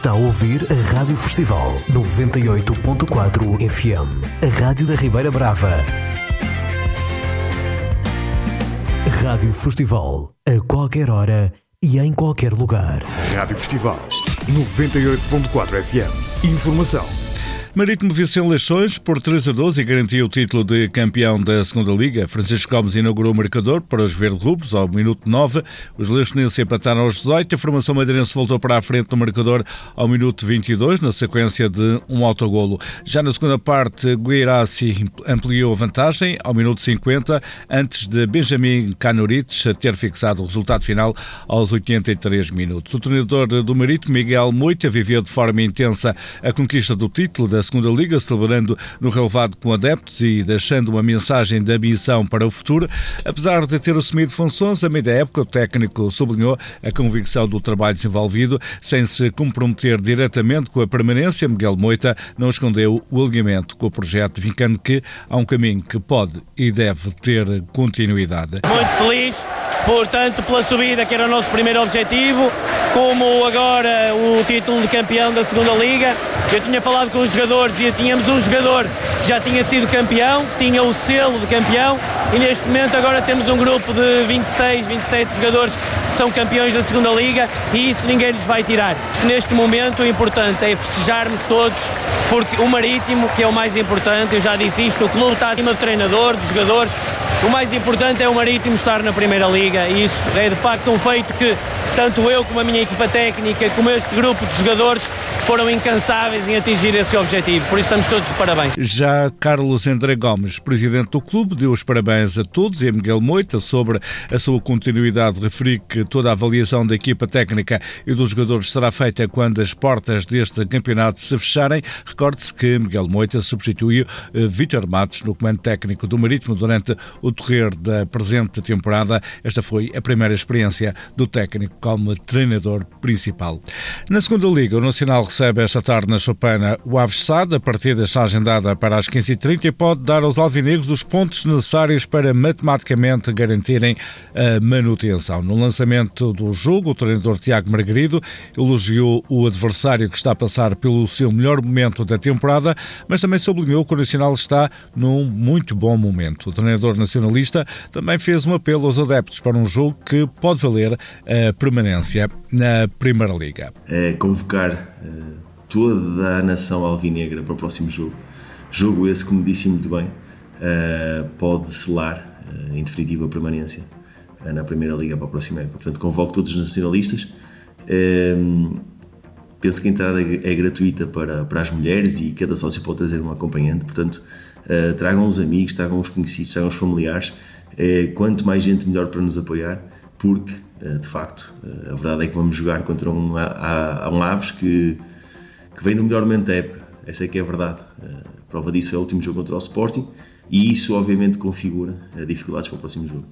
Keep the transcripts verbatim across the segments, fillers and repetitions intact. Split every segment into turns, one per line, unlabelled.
Está a ouvir a Rádio Festival noventa e oito ponto quatro F M, a Rádio da Ribeira Brava. Rádio Festival, a qualquer hora e em qualquer lugar.
Rádio Festival noventa e oito ponto quatro F M. Informação.
Marítimo venceu Leixões por três a dois e garantiu o título de campeão da segunda Liga. Francisco Gomes inaugurou o marcador para os verde-rubros ao minuto nove. Os leixonenses empataram aos dezoito. A formação madeirense voltou para a frente no marcador ao minuto vinte e dois, na sequência de um autogolo. Já na segunda parte, Guirassi ampliou a vantagem ao minuto cinquenta, antes de Benjamin Canorites ter fixado o resultado final aos oitenta e três minutos. O treinador do Marítimo, Miguel Moita, viveu de forma intensa a conquista do título da segunda Liga, celebrando no relevado com adeptos e deixando uma mensagem de ambição para o futuro. Apesar de ter assumido funções a meio da época, o técnico sublinhou a convicção do trabalho desenvolvido, sem se comprometer diretamente com a permanência. Miguel Moita não escondeu o alinhamento com o projeto, vincando que há um caminho que pode e deve ter continuidade.
Muito feliz, portanto, pela subida, que era o nosso primeiro objetivo, como agora o título de campeão da segunda Liga. Eu tinha falado com os jogadores e tínhamos um jogador que já tinha sido campeão, tinha o selo de campeão, e neste momento agora temos um grupo de vinte e seis, vinte e sete jogadores que são campeões da segunda Liga, e isso ninguém lhes vai tirar. Neste momento o importante é festejarmos todos, porque o Marítimo, que é o mais importante, eu já disse isto, o clube está acima do treinador, dos jogadores. O mais importante é o Marítimo estar na Primeira Liga, e isso é de facto um feito que tanto eu como a minha equipa técnica, como este grupo de jogadores, foram incansáveis em atingir esse objetivo. Por isso estamos todos de parabéns.
Já Carlos André Gomes, presidente do clube, deu os parabéns a todos e a Miguel Moita sobre a sua continuidade. Referi que toda a avaliação da equipa técnica e dos jogadores será feita quando as portas deste campeonato se fecharem. Recorde-se que Miguel Moita substituiu Vítor Matos no comando técnico do Marítimo durante o decorrer da presente temporada. Esta foi a primeira experiência do técnico como treinador principal. Na segunda Liga, o Nacional recebe esta tarde na Choupana o Aves Sade. A partida está agendada para as quinze e trinta e pode dar aos alvinegros os pontos necessários para matematicamente garantirem a manutenção. No lançamento do jogo, o treinador Tiago Margarido elogiou o adversário, que está a passar pelo seu melhor momento da temporada, mas também sublinhou que o Nacional está num muito bom momento. O treinador nacionalista também fez um apelo aos adeptos para um jogo que pode valer a permanência na Primeira Liga.
É convocar uh, toda a nação alvinegra para o próximo jogo. Jogo esse, como disse muito bem, uh, pode selar, uh, em definitiva, a permanência uh, na Primeira Liga para a próxima época. Portanto, convoco todos os nacionalistas. Uh, penso que a entrada é gratuita para, para as mulheres e cada sócio pode trazer um acompanhante. Portanto, uh, tragam os amigos, tragam os conhecidos, tragam os familiares. Uh, quanto mais gente, melhor para nos apoiar, porque, de facto, a verdade é que vamos jogar contra um, a, a um Aves que, que vem do melhor momento da época. Essa é que é a verdade. A prova disso é o último jogo contra o Sporting, e isso obviamente configura dificuldades para o próximo jogo.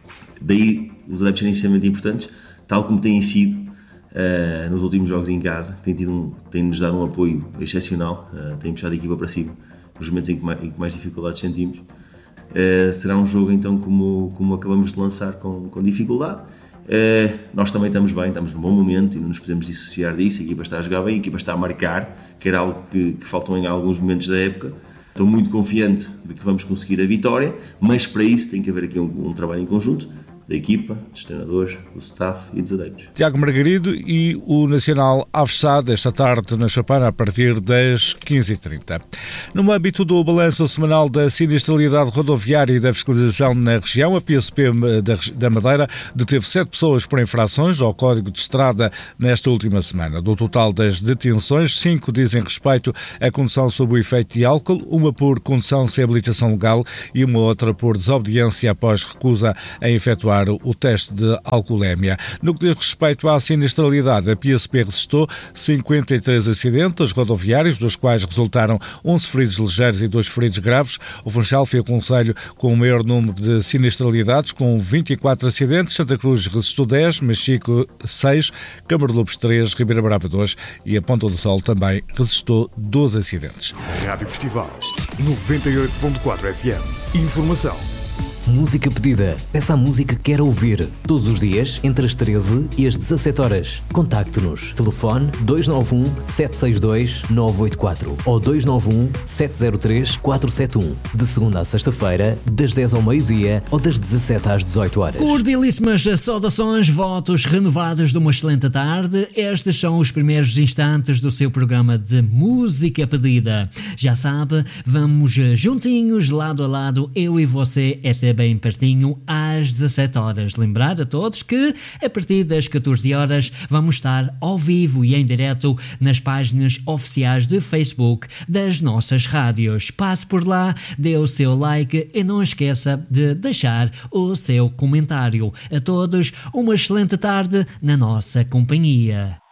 Daí os adeptos serem extremamente importantes, tal como têm sido uh, nos últimos jogos em casa, têm, tido um, têm nos dado um apoio excepcional, uh, têm puxado a equipa para cima nos momentos em que mais, em que mais dificuldades sentimos. Uh, será um jogo então como, como acabamos de lançar, com, com dificuldade. Uh, nós também estamos bem, estamos num bom momento e não nos podemos dissociar disso. A equipa está a jogar bem, a equipa está a marcar, que era algo que, que faltou em alguns momentos da época. Estou muito confiante de que vamos conseguir a vitória, mas para isso tem que haver aqui um, um trabalho em conjunto da equipa, dos treinadores, do staff e dos adeptos.
Tiago Margarido e o Nacional Aves Sade esta tarde na Choupana a partir das quinze e trinta. No âmbito do balanço semanal da sinistralidade rodoviária e da fiscalização na região, a P S P da Madeira deteve sete pessoas por infrações ao Código de Estrada nesta última semana. Do total das detenções, cinco dizem respeito à condução sob o efeito de álcool, uma por condução sem habilitação legal e uma outra por desobediência após recusa em efetuar o teste de alcoolémia. No que diz respeito à sinistralidade, a P S P registrou cinquenta e três acidentes rodoviários, dos quais resultaram onze feridos ligeiros e dois feridos graves. O Funchal foi o concelho com o maior número de sinistralidades, com vinte e quatro acidentes. Santa Cruz registrou dez, Machico seis, Câmara de Lobos três, Ribeira Brava dois e a Ponta do Sol também registrou doze acidentes.
Rádio Festival noventa e oito ponto quatro F M. Informação.
Música pedida. Peça a música que quer ouvir. Todos os dias, entre as treze e as dezassete horas. Contacte-nos. Telefone dois nove um, sete seis dois, nove oito quatro ou dois nove um, sete zero três, quatro sete um. De segunda a sexta-feira, das dez ao meio-dia ou das dezassete às dezoito horas.
Cordialíssimas saudações, votos renovados de uma excelente tarde. Estes são os primeiros instantes do seu programa de Música Pedida. Já sabe, vamos juntinhos, lado a lado, eu e você, até bem pertinho, às dezassete horas. Lembrar a todos que, a partir das catorze horas, vamos estar ao vivo e em direto nas páginas oficiais de Facebook das nossas rádios. Passe por lá, dê o seu like e não esqueça de deixar o seu comentário. A todos, uma excelente tarde na nossa companhia.